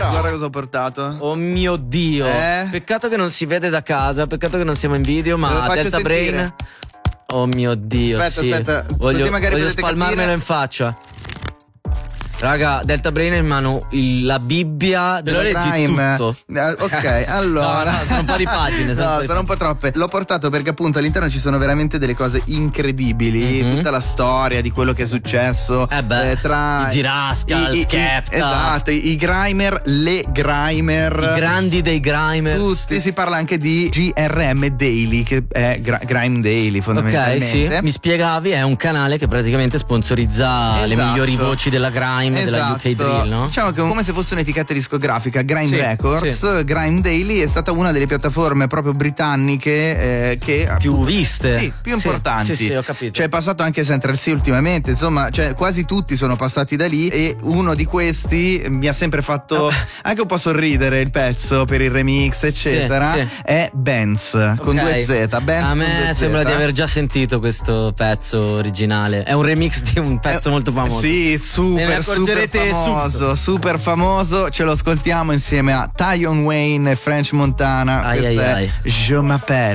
Guarda cosa ho portato. Oh mio Dio. Peccato che non si vede da casa, peccato che non siamo in video, ma Delta Brain. Oh mio Dio. Aspetta. Voglio voglio spalmarmelo in faccia. Raga, Delta Brain è in mano la Bibbia della leggi tutto. Ok, allora. No, sono un po' di pagine. Sono un po' troppe. L'ho portato perché appunto all'interno ci sono veramente delle cose incredibili. Tutta la storia di quello che è successo tra i Ziraska, Skepta. Esatto, i Grimer, le Grimer. I grandi dei Grimer. Tutti. Si parla anche di GRM Daily, che è Grime Daily fondamentalmente. Ok, sì. Mi spiegavi, è un canale che praticamente sponsorizza le migliori voci della Grime. Della UK Drill, no? Diciamo che come se fosse un'etichetta discografica, Grime Records. Grime Daily è stata una delle piattaforme proprio britanniche che più viste, più importanti. Sì, ho capito. Cioè è passato anche Central C ultimamente, insomma, cioè quasi tutti sono passati da lì e uno di questi mi ha sempre fatto anche un po' sorridere il pezzo per il remix, eccetera. È Benz con 2Z. Benz a me con 2Z. sembra di aver già sentito questo pezzo originale. È un remix di un pezzo molto famoso. Sì, super famoso. Ce lo ascoltiamo insieme a Tion Wayne e French Montana. Questa è Je m'appelle.